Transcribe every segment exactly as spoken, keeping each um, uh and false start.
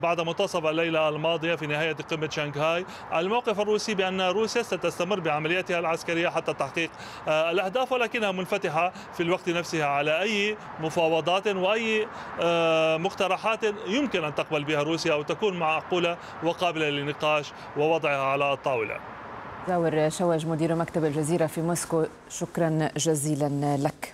بعد منتصف الليلة الماضية في نهاية قمة شنغهاي الموقف الروسي بأن روسيا ستستمر بعملياتها العسكرية حتى تحقيق الأهداف، ولكنها منفتحة في الوقت نفسها على أي مفاوضات وأي مقترحات يمكن أن تقبل بها روسيا أو تكون معقولة وقابلة للنقاش ووضعها على الطاولة. زاور شواج مدير مكتب الجزيرة في موسكو، شكرا جزيلا لك.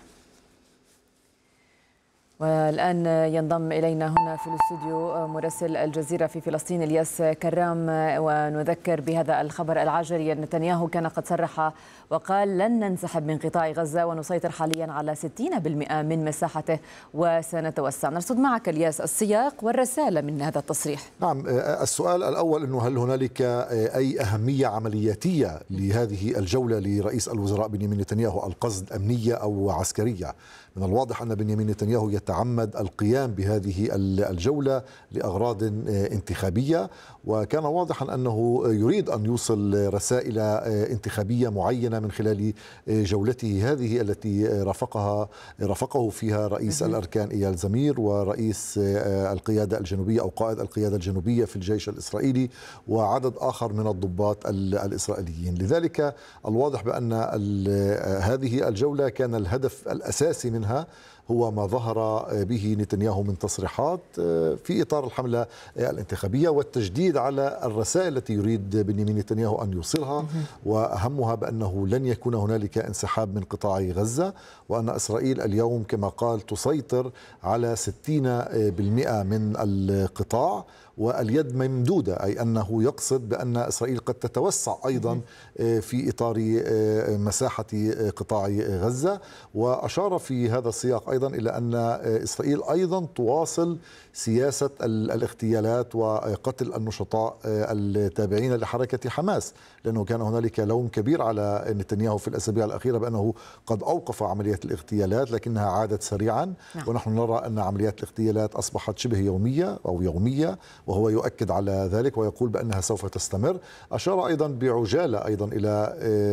والآن ينضم إلينا هنا في الاستوديو مراسل الجزيرة في فلسطين الياس كرام، ونذكر بهذا الخبر العاجل. نتنياهو كان قد صرح وقال لن ننسحب من قطاع غزة ونسيطر حاليا على ستين بالمئة من مساحته وسنتوسع. نرصد معك الياس السياق والرسالة من هذا التصريح. نعم، السؤال الأول أنه هل هنالك أي أهمية عملياتية لهذه الجولة لرئيس الوزراء بنيامين نتنياهو؟ القصد أمنية أو عسكرية؟ من الواضح أن بنيامين نتنياهو يتعمد القيام بهذه الجولة لأغراض انتخابية، وكان واضحا أنه يريد أن يوصل رسائل انتخابية معينة من خلال جولته هذه التي رافقها رافقه فيها رئيس الأركان إيال زمير ورئيس القيادة الجنوبية أو قائد القيادة الجنوبية في الجيش الإسرائيلي وعدد آخر من الضباط الإسرائيليين. لذلك الواضح بأن هذه الجولة كان الهدف الأساسي منها هو ما ظهر به نتنياهو من تصريحات في إطار الحملة الانتخابية والتجديد على الرسائل التي يريد بنيامين نتنياهو أن يوصلها، وأهمها بأنه لن يكون هنالك انسحاب من قطاع غزة، وأن إسرائيل اليوم كما قال تسيطر على ستين بالمئة من القطاع واليد ممدودة، أي أنه يقصد بأن إسرائيل قد تتوسع أيضا في إطار مساحة قطاع غزة. وأشار في هذا السياق أيضا إلى أن إسرائيل أيضا تواصل سياسة الاغتيالات وقتل النشطاء التابعين لحركة حماس، لأنه كان هنالك لوم كبير على نتنياهو في الأسابيع الأخيرة بأنه قد أوقف عمليات الاغتيالات لكنها عادت سريعا، ونحن نرى أن عمليات الاغتيالات أصبحت شبه يومية أو يومية، وهو يؤكد على ذلك ويقول بأنها سوف تستمر. أشار أيضا بعجالة أيضا إلى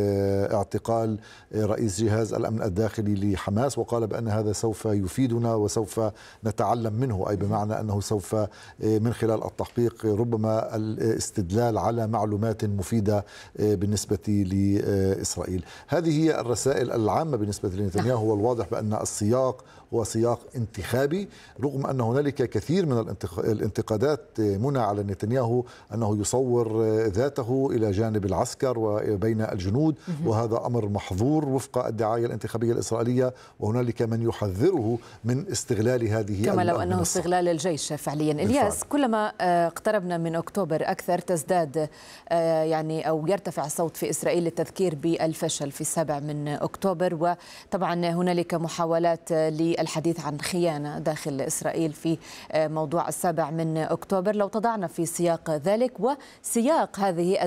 اعتقال رئيس جهاز الأمن الداخلي لحماس، وقال بأن هذا سوف يفيدنا وسوف نتعلم منه، أي بمعنى أنه سوف من خلال التحقيق ربما الاستدلال على معلومات مفيدة بالنسبة لإسرائيل. هذه هي الرسائل العامة بالنسبة لنتنياهو، والواضح بأن السياق هو سياق انتخابي، رغم أن هنالك كثير من الانتقادات منى على نتنياهو أنه يصور ذاته إلى جانب العسكر وبين الجنود، وهذا أمر محظور وفق الدعاية الانتخابية الإسرائيلية، وهنالك من يحذره من استغلال هذه كما لو أنه استغلال الجيش فعليا. الياس، كلما اقتربنا من أكتوبر أكثر تزداد يعني أو يرتفع الصوت في إسرائيل للتذكير بالفشل في السابع من أكتوبر، وطبعا هنالك محاولات للحديث عن خيانة داخل إسرائيل في موضوع السابع من أكتوبر. لو تضعنا في سياق ذلك وسياق هذه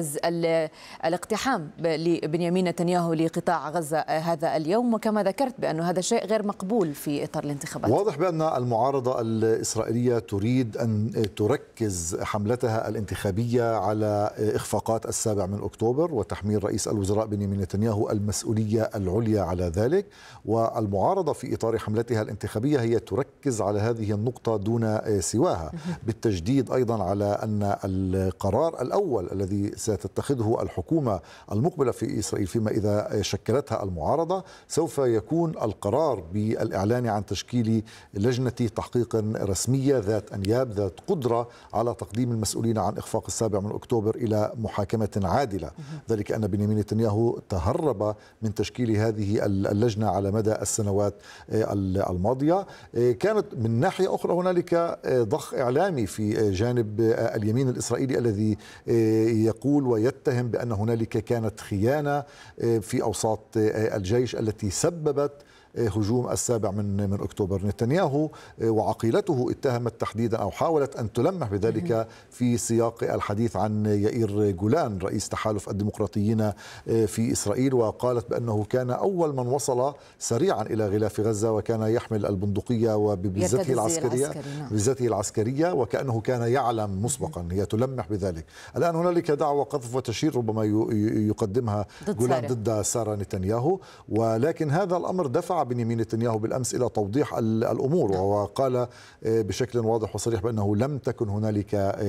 الاقتحام لبنيامين نتنياهو لقطاع غزة هذا اليوم، وكما ذكرت بأن هذا شيء غير مقبول في إطار الانتخابات. واضح بأن المعارضة الإسرائيلية تريد أن تركز حملتها الانتخابية على إخفاقات السابع من أكتوبر وتحميل رئيس الوزراء بنيامين نتنياهو المسؤولية العليا على ذلك، والمعارضة في إطار حملتها الانتخابية هي تركز على هذه النقطة دون سواها، بالتجديد أيضا على أن القرار الأول الذي ستتخذه الحكومة المقبلة في إسرائيل فيما إذا شكلتها المعارضة سوف يكون القرار بالإعلان عن تشكيل لجنة تحقيق رسمية ذات أنياب ذات قدرة على تقديم المسؤولين عن إخفاق السابع من أكتوبر إلى محاكمة عادلة. ذلك أن بنيامين نتنياهو تهرب من تشكيل هذه اللجنة على مدى السنوات الماضية. كانت من ناحية أخرى هنالك ضخ إعلامي في جانب اليمين الإسرائيلي الذي يقول ويتهم بأن هنالك كانت خيانة في أوساط الجيش التي سببت هجوم السابع من من اكتوبر. نتنياهو وعقيلته اتهمت تحديدا او حاولت ان تلمح بذلك في سياق الحديث عن يائير جولان رئيس تحالف الديمقراطيين في اسرائيل، وقالت بانه كان اول من وصل سريعا الى غلاف غزه وكان يحمل البندقيه وببزته العسكريه بزته العسكريه وكانه كان يعلم مسبقا. هي تلمح بذلك. الان هنالك دعوى قذف وتشير ربما يقدمها جولان ضد سارة نتنياهو، ولكن هذا الامر دفع بنيامين نتنياهو بالأمس إلى توضيح الأمور، وقال بشكل واضح وصريح بأنه لم تكن هنالك